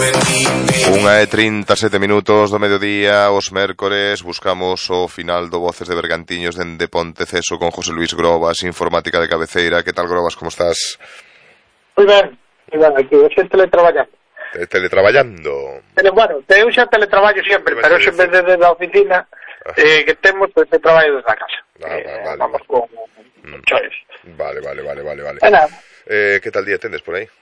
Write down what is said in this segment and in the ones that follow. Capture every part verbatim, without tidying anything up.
Unha e trinta e sete minutos do mediodía, os mércores, buscamos o final do Voces de Bergantiños dende Ponteceso con José Luis Grobas, informática de cabeceira. Que tal, Grobas, como estás? Moi ben, moi ben, aquí, hoxe teletraballando. Te, teletraballando? Pero, bueno, eu xa teletraballo sempre, pero hoxe en vez de da oficina, ah. eh, que temos, pues, de traballo desde a casa. Ah, eh, vale, vamos vale. con mm. choios. Vale, vale, vale, vale, vale. Eh, que tal día tendes por aí?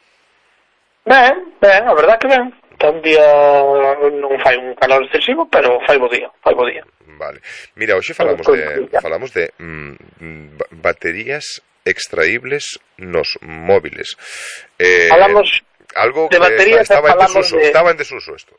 Ben, ben, a verdad que ben. Un día non fai un calor excesivo, pero fai bo día, fai bo día. Vale. Mira, hoxe falamos de falamos de mm, baterías extraíbles nos móviles. Eh, falamos algo de que baterías, estaba en desuso, de... estaba en desuso esto.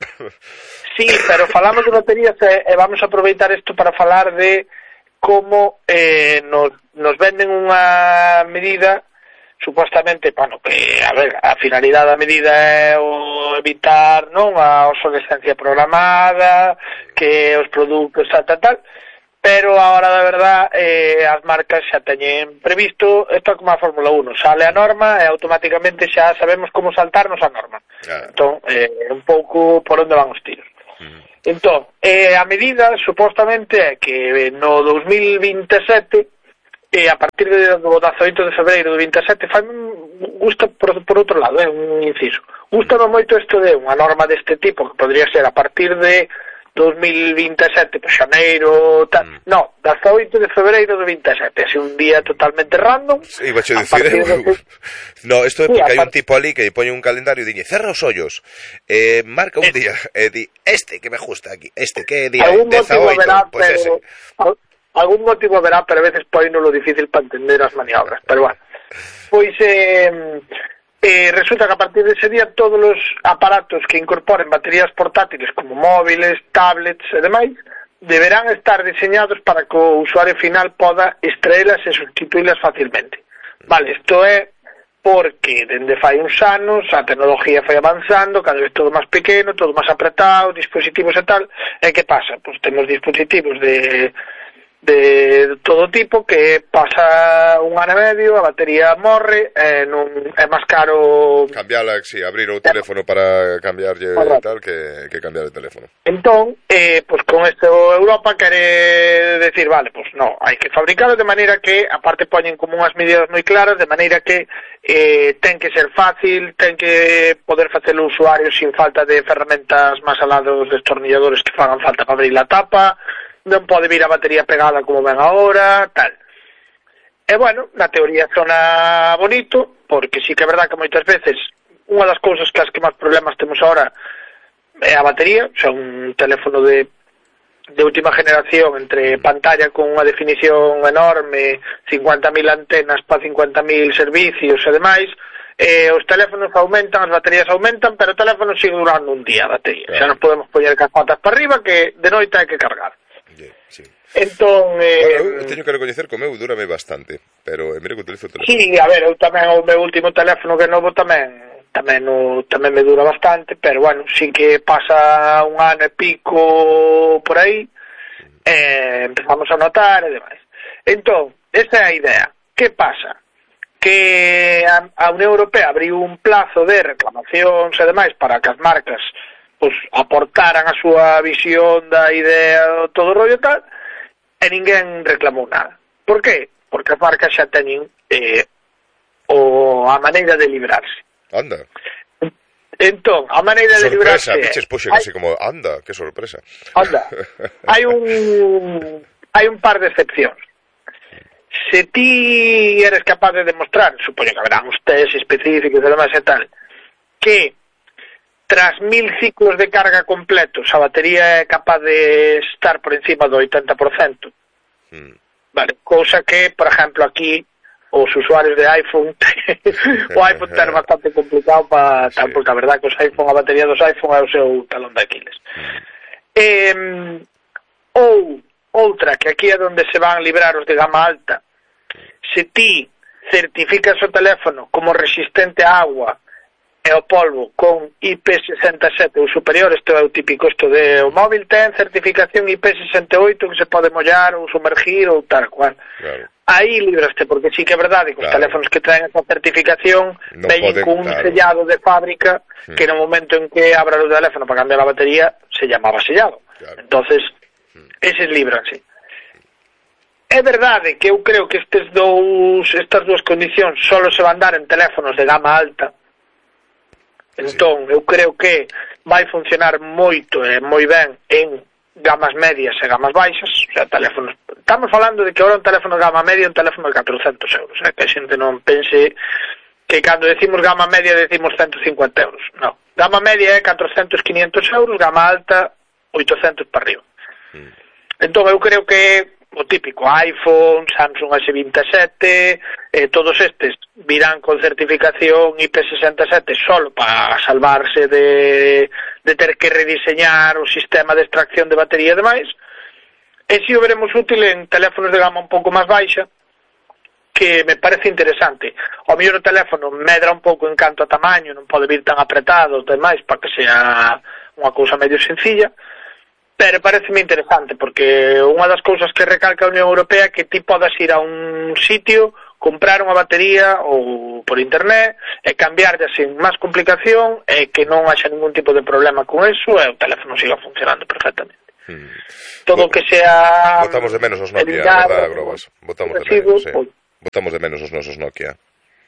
Sí, pero falamos de baterías e eh, vamos a aproveitar isto para falar de como eh, nos, nos venden unha medida supostamente, bueno, que, a ver, a finalidade da medida é o evitar, non, a obsolescencia programada, que os produtos, tal, tal, tal, pero a hora da verdad, eh, as marcas xa teñen previsto, isto é como a Fórmula uno, sale a norma e automáticamente xa sabemos como saltarnos a norma. Ah. Entón, eh, un pouco por onde van os tiros. Uh-huh. Entón, eh, a medida, supostamente, é que no dos mil vinte e sete, e a partir do dezaoito de febreiro do vinte e sete, fai gusta por, por outro lado, é eh, un inciso. Gústame moito isto de unha norma deste tipo, que podría ser a partir de dos mil vinte e sete, por xaneiro, tal. Mm. No, dezaoito de febreiro do vinte e sete, así un día totalmente random. Sí, iba a dicir, de... no, isto é porque sí, hai un tipo ali que pone un calendario e diñe, cerra os ollos, eh, marca un eh, día, e eh, di, este que me gusta aquí, este que é día dezaoito, pois pues ese. Algún motivo verá, pero a veces pode non lo difícil para entender as maniobras, pero bueno. Pois eh, eh, resulta que a partir de ese día todos os aparatos que incorporen baterías portátiles como móviles, tablets e demais deberán estar diseñados para que o usuario final poda extraelas e sustituílas facilmente. Vale, isto é porque dende fai uns anos a tecnología foi avanzando, cada vez todo máis pequeno, todo máis apretado, dispositivos e tal, e que pasa? Pois temos dispositivos de de todo tipo que pasa un ano e medio, a batería morre, e non é máis caro cambiala, si, sí, abrir o teléfono para cambiarlle e tal que, que cambiar o teléfono. Entón, eh, pues con isto Europa quere decir, vale, pues no, hai que fabricarlo de maneira que, aparte poñen como unhas medidas moi claras, de maneira que eh, ten que ser fácil, ten que poder facer o usuario sin falta de ferramentas máis alá dos destornilladores que fagan falta para abrir a tapa, non pode vir a batería pegada como ven agora, tal. E, bueno, na teoría sona bonito, porque sí que é verdad que moitas veces unha das cousas que as que máis problemas temos agora é a batería, o sea, un teléfono de, de última generación entre pantalla con unha definición enorme, cincuenta mil antenas para cincuenta mil servicios e demais, eh, os teléfonos aumentan, as baterías aumentan, pero o teléfono sigue durando un día a batería. Claro. Xa nos podemos poñer cas patas para arriba que de noite hai que cargar. Sí. Entón, eh, bueno, eu teño que recoñecer que o meu durame bastante, pero mira que utilizo o teléfono. Sí, a ver, eu tamén o meu último teléfono que é novo tamén tamén no, tamén me dura bastante, pero bueno, sí que pasa un ano e pico por aí, eh, empezamos a notar e demais. Entón, esa é a idea. Que pasa? Que a, a Unión Europea abriu un plazo de reclamacións e demais para que as marcas pues aportaran a súa visión da idea, todo o rollo tal, e ninguén reclamou nada. Por qué? Porque as marcas xa teñen eh, o, a maneira de librarse. Anda. Entón, a maneira de librarse... Sorpresa, biches, puxe casi como, anda, que sorpresa. Anda. Hai un hai un par de excepcións. Se ti eres capaz de demostrar, supoño que haberá uns test específicos e demais e tal, que tras mil ciclos de carga completos a batería é capaz de estar por encima do oitenta por cento. Mm. Vale, cousa que, por exemplo, aquí os usuarios de iPhone o iPhone ten bastante complicado para tal, sí. Porque a verdade que os iPhone, a batería dos iPhone é o seu talón de Aquiles. Mm. Eh, ou outra, que aquí é onde se van librar os de gama alta, se ti certificas o teléfono como resistente a agua e o polvo con I P sesenta e sete ou superior, isto é o típico, isto de o móvil ten certificación I P sesenta e oito que se pode mollar ou sumergir ou tal cual. Claro. Aí libraste, porque sí que é verdade que claro. Os teléfonos que traen esa certificación no veñen con un claro. Sellado de fábrica mm. que no momento en que abra o teléfono para cambiar a batería se llamaba sellado. Claro. Entonces, mm. eses libranse. É verdade que eu creo que estes dous, estas dúas condicións solo se van dar en teléfonos de gama alta. Entón, sí. Eu creo que vai funcionar moito e moi ben en gamas medias e gamas baixas, o sea, teléfonos. Estamos falando de que ahora un teléfono de gama media é un teléfono de catrocentos euros, o sea, que a xente non pense que cando decimos gama media decimos ciento cincuenta euros. Non, gama media é catrocentos, quinientos euros, gama alta oitocentos para arriba. Mm. Entón, eu creo que o típico iPhone, Samsung S vinte e sete, eh, todos estes virán con certificación I P sesenta e sete solo para salvarse de, de ter que rediseñar o sistema de extracción de batería e demais, e si o veremos útil en teléfonos de gama un pouco máis baixa, que me parece interesante. O mellor o teléfono medra un pouco en canto a tamaño, non pode vir tan apretado e demais para que sea unha cousa medio sencilla, pero pareceme interesante, porque unha das cousas que recalca a Unión Europea é que ti podas ir a un sitio, comprar unha batería ou por internet e cambiarlle sin máis complicación e que non haxa ningún tipo de problema con eso e o teléfono siga funcionando perfectamente. Hmm. Todo o que sea... Botamos de menos os Nokia, verdad, Grobas? Botamos de menos, sí. Botamos de menos os nosos Nokia.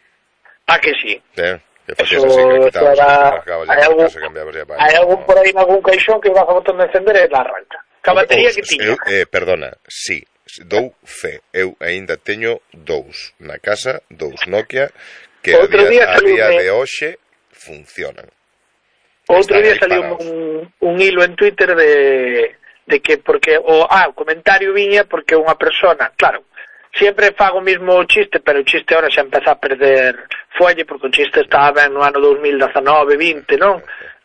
Ah, que sí. Eh? Que facías así, que quitabas, que marcabas, hai algún, casa, cambiabas ya para... Hai algún por aí en algún caixón que vas a botón de encender e la arranca. Que a batería que tiña. Eu, eh, perdona, sí, dou fe, eu aínda teño dous na casa, dous Nokia, que a día, a día de hoxe funcionan. Outro día saliu un, un hilo en Twitter de, de que, porque, o, ah, o comentario viña porque unha persona, claro, sempre fago o mismo chiste, pero o chiste ahora xa empeza a perder folle, porque o chiste estaba ben no ano dos mil dezanove, vinte, non?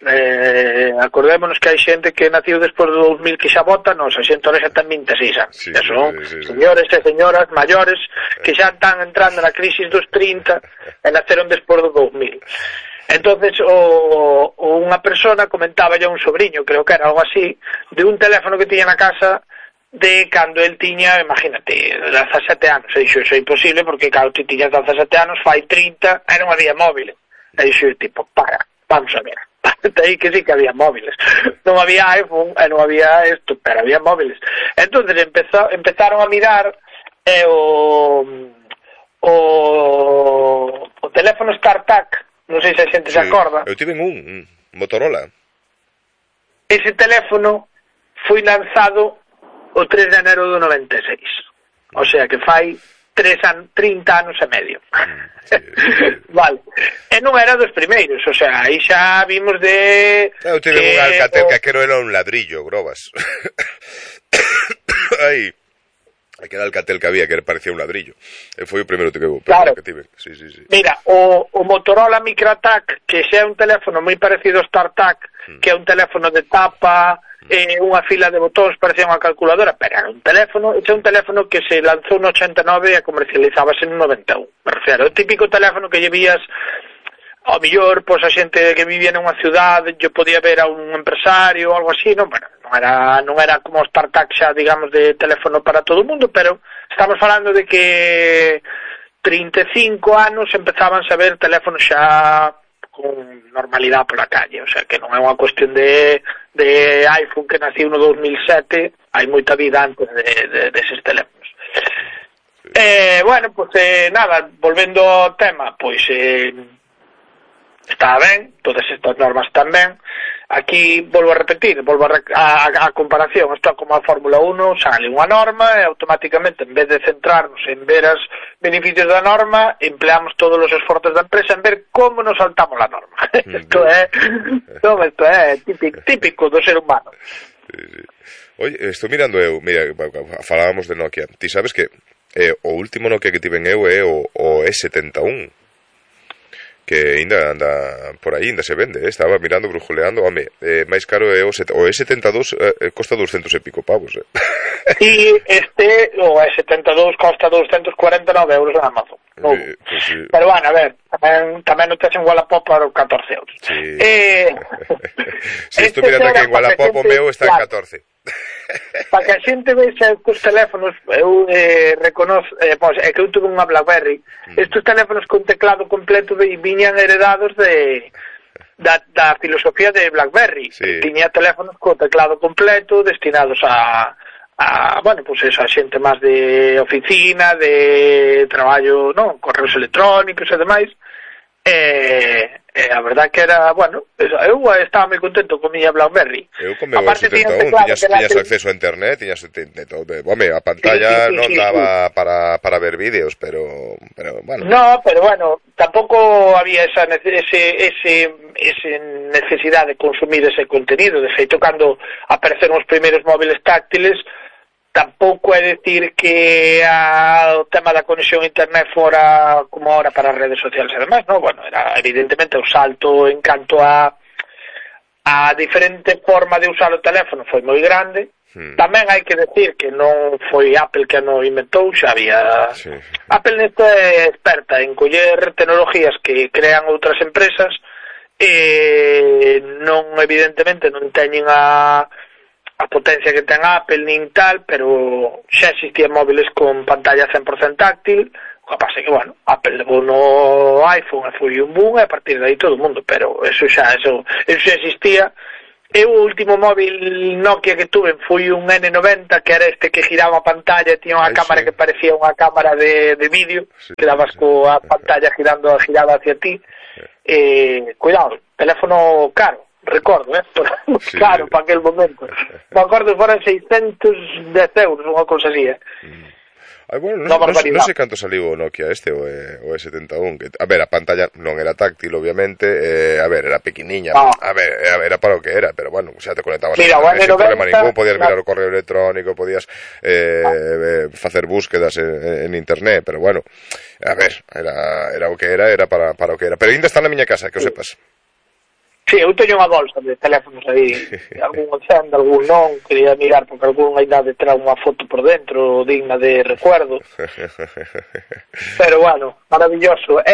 Eh, acordémonos que hai xente que naciu despois do dos mil que xa vota, non, a xente ahora xa ten vinte e seis anos. Sí, sí, son sí, sí, señores e señoras maiores que xa están entrando na crisis dos trinta e naceron despois do dos mil. Entonces, o, o unha persona comentaba ya un sobrinho, creo que era algo así, de un teléfono que tiña na casa de cando el tiña, imagínate, dezasete anos. E dixo, iso é imposible, porque cando ti tiñas dezasete anos, fai trinta, e non había móviles. E dixo, tipo, para, vamos a ver. Aí que sí que había móviles. Non había iPhone, e non había esto, pero había móviles. Entonces empezó, empezaron a mirar eh, o, o, o teléfono StarTAC, non sei se a xente sí, se acorda. Eu tive un, un Motorola. Ese teléfono foi lanzado o tres de enero do noventa e seis. O sea que fai tres an, trinta anos e medio. Sí, sí. Vale. E non era dos primeiros, o sea, aí xa vimos de... Eu tive que, un Alcatel o... que aquero era un ladrillo, Grobas. Aí. Aquel Alcatel que había que parecía un ladrillo. E foi o primeiro que, claro. que tive. Sí, sí, sí. Mira, o, o Motorola MicroTAC, que xa é un teléfono moi parecido ao StarTAC, mm. que é un teléfono de tapa... Eh, unha fila de botóns, parecía unha calculadora, pero era un teléfono, é un teléfono que se lanzou no ochenta e nove e comercializábase no noventa e un. Me refiero, o típico teléfono que lle vías ao millor, pois a xente que vivía nunha ciudade, yo podía ver a un empresario ou algo así, non, bueno, non era, non era como o StarTAC xa, digamos, de teléfono para todo o mundo, pero estamos falando de que trinta e cinco anos empezaban a ver teléfonos xa con normalidade pola calle, o sea, que non é unha cuestión de, de iPhone que naciu no dos mil sete, hai moita vida antes de, de, de eses teléfonos. Sí. Eh, bueno, pois, pues, eh, nada, volvendo ao tema, pois, eh, está ben, todas estas normas están ben. Aquí, volvo a repetir, volvo a, a, a comparación, isto é como a Fórmula uno, sale unha norma e automáticamente, en vez de centrarnos en ver os beneficios da norma, empleamos todos os esforzos da empresa en ver como nos saltamos la norma. Isto é, no, isto é típico, típico do ser humano. Sí, sí. Oye, estou mirando eu, mira, falábamos de Nokia, ti sabes que eh, o último Nokia que tiven eu é o, o E setenta e un. que ainda anda por aí, ainda se vende, eh? Estaba mirando, brujuleando, home, eh, máis caro é o, set, o E setenta e dous, eh, costa doscientos e pico pavos, eh? E este, o E setenta e dous costa doscientos cuarenta e nove euros na Amazon. No. Eh, pues, sí. Pero bueno, a ver, tamén, tamén non te en Wallapop por catorce euros. Sí. Eh, si estou mirando aquí en Wallapop, o meu está en catorce. Para que a xente vexa cos teléfonos, eu eh, reconozo, eh, pois, é que eu tuve unha BlackBerry, mm. estes teléfonos con teclado completo viñan heredados de da, da filosofía de BlackBerry, sí. Que tiña teléfonos con teclado completo destinados a, a bueno, pois pues eso, a xente máis de oficina, de traballo, non, correos electrónicos e demais. Eh, eh, a verdad que era, bueno, eu estaba moi contento con miña BlackBerry. Eu con meu setenta e un tiñas, tiñas acceso a internet, tiñas todo, home, a pantalla sí, sí, sí, non sí, daba sí. para para ver vídeos, pero pero bueno. No, pero bueno, tampouco había esa ese ese ese necesidade de consumir ese contenido. De feito, cando apareceron os primeiros móviles táctiles, tampouco é decir que a, o tema da conexión a internet fora como ahora para as redes sociales e demais, non? Bueno, era evidentemente o salto en canto a a diferente forma de usar o teléfono foi moi grande. Hmm. Tamén hai que decir que non foi Apple que non inventou, xa había... Sí. Apple nesto é experta en coller tecnologías que crean outras empresas e non, evidentemente, non teñen a... a potencia que ten Apple nin tal, pero xa existían móviles con pantalla cen por cento táctil. O que pasa é que, bueno, Apple levou no iPhone e foi un boom e a partir de aí todo o mundo, pero eso xa, eso, eso xa existía. Eu o último móvil Nokia que tuve foi un ene noventa, que era este que giraba a pantalla e tiña unha Ay, cámara sí. que parecía unha cámara de, de vídeo, sí, que dabas sí. coa pantalla girando girada hacia ti. Sí. Eh, cuidado, teléfono caro. Recordo, eh? Sí. Claro, para aquel momento. Me acordo, foran seiscentos dez euros, unha cousa así, eh? Mm. Ay, bueno, non, non, non sei canto saliu o Nokia este, o E, o E setenta e un, que, a ver, a pantalla non era táctil, obviamente, eh, a ver, era pequeniña, no. a ver, era, era para o que era, pero bueno, xa te conectabas Mira, a, sin problema ningún, podías mirar o correo electrónico, podías eh, ah. facer búsquedas en, en internet, pero bueno, a ver, era, era o que era, era para, para o que era, pero ainda está na miña casa, que o sepas. Sí, eu teño unha bolsa de teléfonos aí, algún encende, algún non, quería mirar porque algún ainda de traer unha foto por dentro digna de recuerdo. Pero bueno, maravilloso.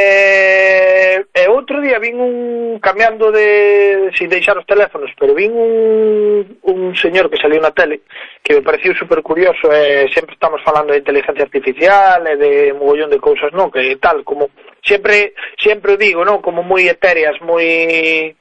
E, e outro día vin un, cambiando de, sin deixar os teléfonos, pero vin un, un señor que saliu na tele que me pareció super curioso, e sempre estamos falando de inteligencia artificial e de mogollón de cousas, non, que tal, como sempre sempre o digo, non, como moi etéreas, moi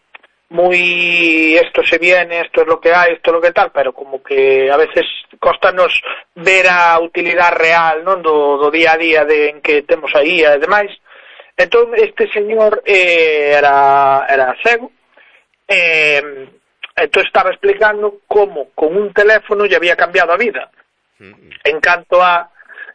muy esto se viene, esto es lo que hay, esto es lo que tal, pero como que a veces costanos ver a utilidade real, non, do, do día a día de en que temos aí e demais. Entón este señor eh, era era cego, eh, entón estaba explicando como con un teléfono lle había cambiado a vida. En canto a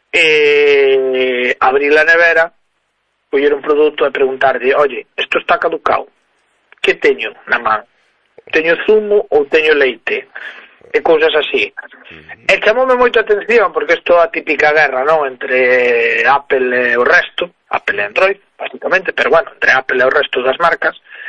eh, abrir la nevera, coller un produto e preguntarlle, oye, esto está caducado, que teño na man? Teño zumo ou teño leite? E cousas así. Uh-huh. E chamoume moito a atención porque isto é a típica guerra, non? Entre Apple e o resto, Apple e Android, basicamente, pero bueno, entre Apple e o resto das marcas.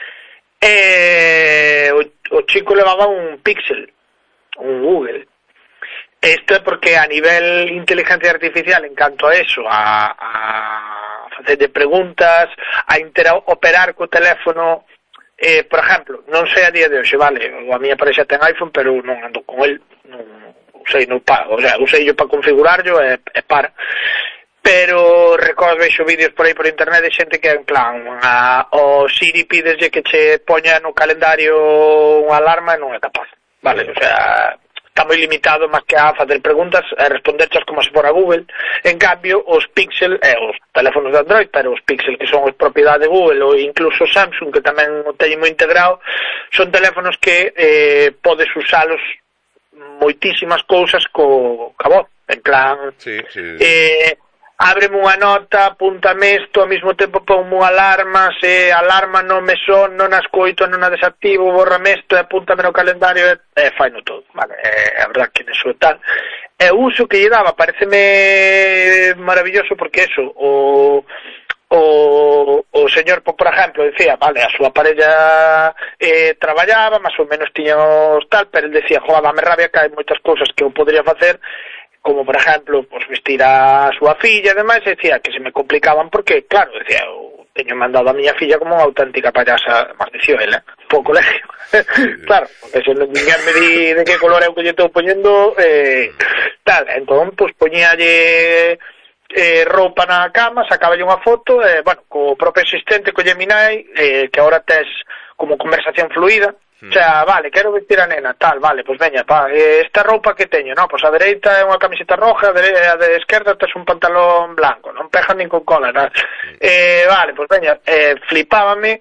E o, o chico levaba un Pixel, un Google. Isto é porque a nivel inteligencia artificial, en canto a eso, a, a facer de preguntas, a interoperar co teléfono. Eh, por exemplo, non sei a día de hoxe, vale, a miña parexa ten iPhone, pero non ando con el, non sei, non pa, o sea, usei yo para configurarlo e, e para. Pero recordo vexo vídeos por aí por internet de xente que en plan, a, o Siri pídeslle que che poña no calendario unha alarma e non é capaz, vale, o sea, está moi limitado máis que a facer preguntas e responderchas como se fora Google. En cambio, os Pixel e os teléfonos de Android, pero os Pixel que son os propiedade de Google ou incluso Samsung, que tamén o teñen moi integrado, son teléfonos que eh, podes usalos moitísimas cousas co, co voz, en plan sí, sí, sí. Eh, ábreme unha nota, apúntame isto, ao mesmo tempo ponme unha alarma, se a alarma non me son, non a escoito, non a desactivo, bórrame isto e apúntame no calendario e, e faino todo, vale, é a verdad que neso é tal. E o uso que lle daba pareceme maravilloso porque eso, o, o, o señor, por exemplo, decía, vale, a súa parella eh, traballaba, máis ou menos tiña os tal, pero ele decía, joa, dame rabia que hai moitas cousas que eu podría facer, como, por exemplo, pues, vestir a súa filla e demais, e decía que se me complicaban porque, claro, decía, eu teño mandado a miña filla como unha auténtica payasa, maldició ele, po colegio. Claro, porque se ninguén me di de que color é o que lle estou poñendo, eh, tal, entón, pues, poñíalle eh, roupa na cama, sacáballe unha foto, eh, bueno, co propio asistente, co Gemini, eh, que agora tes como conversación fluida, o sea, vale, quero vestir a nena, tal, vale, pues veña, pa, eh, esta roupa que teño, no, pues a dereita é unha camiseta roja, a de, a de esquerda tes un pantalón blanco, non peja nin con cola, nada. Eh, vale, pues veña, eh, flipábame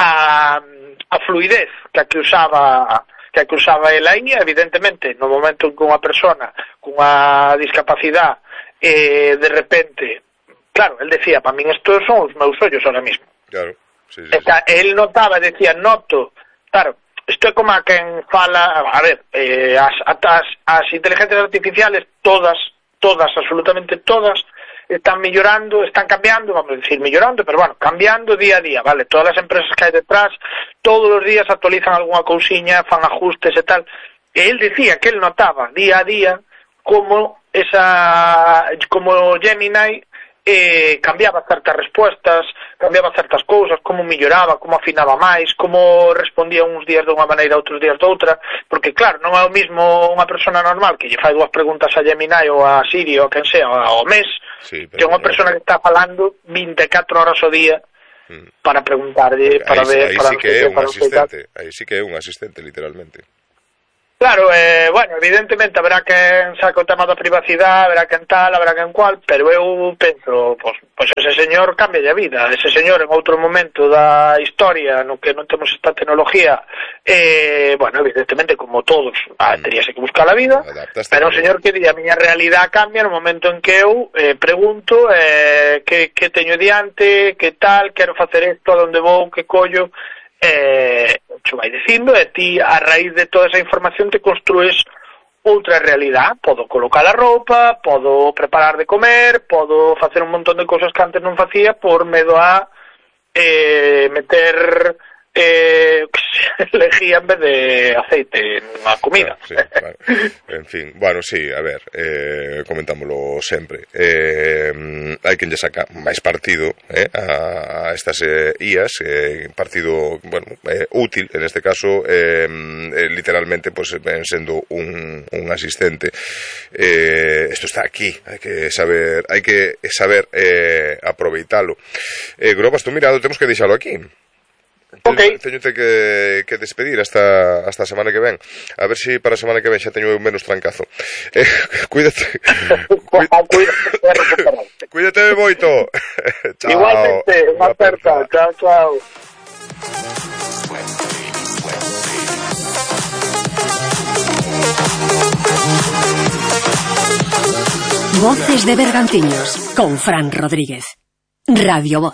a, a fluidez que a que usaba que a que usaba el aí, evidentemente, no momento en que unha persona cunha discapacidade eh, de repente, claro, él decía, para min estos son os meus ollos ahora mismo. Claro, sí, sí, sí. Él notaba, decía, noto, claro, isto é como a quen fala, a ver, eh, as, as, as inteligencias artificiales, todas, todas, absolutamente todas, están mellorando, están cambiando, vamos a decir mellorando, pero bueno, cambiando día a día, vale, todas as empresas que hai detrás, todos os días actualizan algunha cousiña, fan ajustes e tal, e él decía que él notaba día a día como esa, como Gemini eh, cambiaba certas respuestas, cambiaba certas cousas, como melloraba, como afinaba máis, como respondía uns días de unha maneira, outros días de outra, porque claro, non é o mismo unha persona normal que lle fai dúas preguntas a Gemini ou a Siri ou a quen sea ao mes, sí, que unha persona que está falando vinte e catro horas ao día mm. para preguntarlle, para aí, ver... Aí para sí que é un asistente, aí sí que é un asistente, literalmente. Claro, eh, bueno, evidentemente haberá quen saca o tema da privacidade, haberá quen tal, haberá quen cual, pero eu penso, pois, pois ese señor cambia a vida, ese señor en outro momento da historia no que non temos esta tecnología, eh, bueno, evidentemente, como todos, ah, teríase que buscar a vida, pero o señor que di, a miña realidade cambia no momento en que eu eh, pregunto eh, que, que teño diante, que tal, quero facer isto, a onde vou, que collo... Eh, xo vai dicindo e ti a raíz de toda esa información te construes outra realidade, podo colocar a roupa, podo preparar de comer, podo facer un montón de cousas que antes non facía por medo a eh, meter eh, lejía en vez de aceite na comida. Claro, sí, claro. En fin, bueno, sí, a ver, eh, comentámoslo sempre. Eh, hai quen lle saca máis partido eh, a, a estas eh, I As, eh, partido, bueno, eh, útil, en este caso, eh, eh, literalmente, pues, ven sendo un, un asistente. Eh, esto está aquí, hai que saber, hai que saber eh, aproveitalo. Eh, Grobas, tú mirado, temos que deixalo aquí. Okay. Teño que, que despedir hasta, hasta a semana que ven. A ver se si para a semana que ven xa teño menos trancazo. Eh, cuídate. Cuídate, cuídate moito. Chao. Igualmente, unha aperta. Chao, chao. Voces de Bergantiños con Fran Rodríguez. Radio Voz.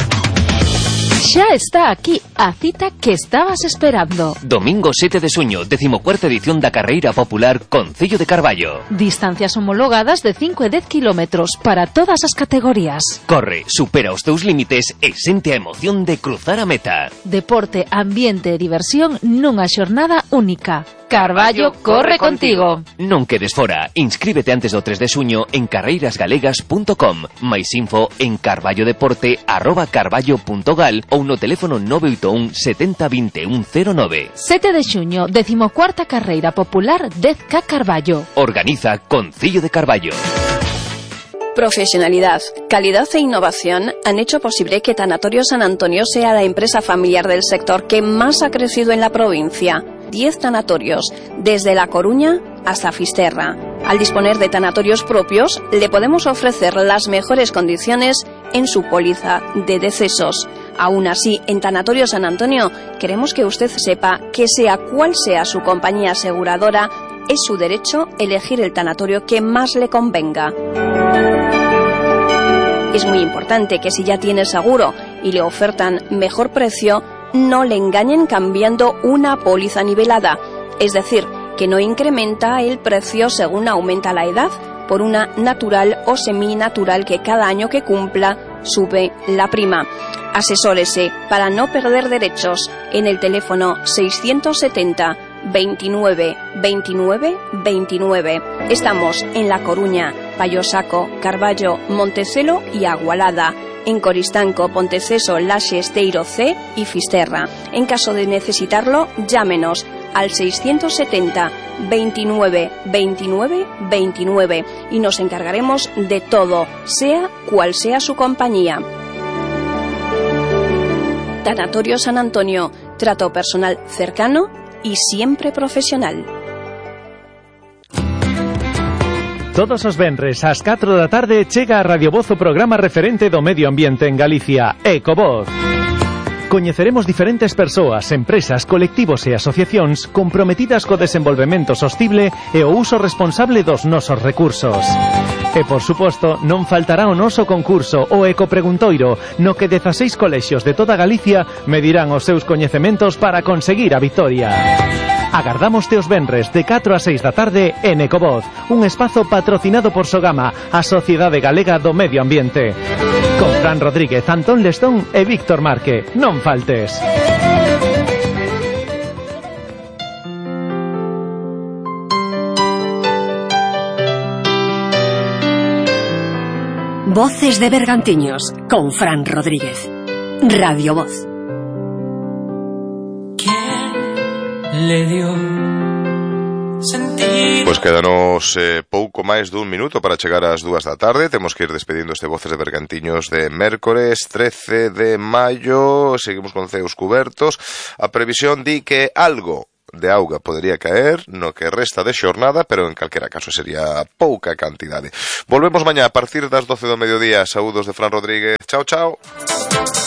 Xa está aquí a cita que estabas esperando. Domingo sete de xuño, decimocuarta edición da Carreira Popular Concello de Carballo. Distancias homologadas de cinco e dez kilómetros para todas as categorías. Corre, supera os teus límites e sente a emoción de cruzar a meta. Deporte, ambiente e diversión nunha xornada única. Carballo corre contigo. Non quedes fora. Inscríbete antes do tres de xuño en carreiras galegas punto com. Mais info en carballodeporte arroba carballo punto gal ou no teléfono nove oito un setenta vinte e un cero nove. sete de xuño, decimocuarta Carreira Popular dez K Carballo. Organiza Concello de Carballo. Profesionalidad, calidad e innovación han hecho posible que Tanatorio San Antonio sea la empresa familiar del sector que más ha crecido en la provincia. diez tanatorios, desde La Coruña hasta Fisterra. Al disponer de tanatorios propios, le podemos ofrecer las mejores condiciones en su póliza de decesos. Aún así, en Tanatorio San Antonio, queremos que usted sepa que sea cual sea su compañía aseguradora, es su derecho elegir el tanatorio que más le convenga. Es muy importante que si ya tiene seguro y le ofertan mejor precio, no le engañen cambiando una póliza nivelada, es decir, que no incrementa el precio según aumenta la edad, por una natural o seminatural que cada año que cumpla sube la prima. Asesórese para no perder derechos en el teléfono seiscientos setenta veintinueve veintinueve veintinueve. Estamos en La Coruña, Payosaco, Carballo, Montecelo y Agualada. En Coristanco, Ponteceso, Laxe, Esteiro C y Fisterra. En caso de necesitarlo, llámenos al seiscientos setenta veintinueve veintinueve veintinueve y nos encargaremos de todo, sea cual sea su compañía. Tanatorio San Antonio, trato personal cercano y siempre profesional. Todos os venres ás catro da tarde chega a Radio Voz o programa referente do medio ambiente en Galicia, Ecovoz. Coñeceremos diferentes persoas, empresas, colectivos e asociacións comprometidas co desenvolvemento sostible e o uso responsable dos nosos recursos. E, por suposto, non faltará o noso concurso, o Ecopreguntoiro, no que dezaseis colexios de toda Galicia medirán os seus coñecementos para conseguir a vitoria. Agardámoste os venres de catro a seis da tarde en Ecovoz, un espazo patrocinado por Sogama, a Sociedade Galega do Medio Ambiente. Con Fran Rodríguez, Antón Lestón e Víctor Marque. Non faltes. Voces de Bergantiños con Fran Rodríguez. Radio Voz. Le dio sentido. Pois quédanos eh, pouco máis dun minuto para chegar ás dúas da tarde. Temos que ir despedindo este Voces de Bergantiños de mércores trece de maio. Seguimos con ceos cubertos. A previsión di que algo de auga podería caer no que resta de xornada, pero en calquera caso sería pouca cantidade. Volvemos mañá a partir das doce do mediodía. Saúdos de Fran Rodríguez. Chao, chao.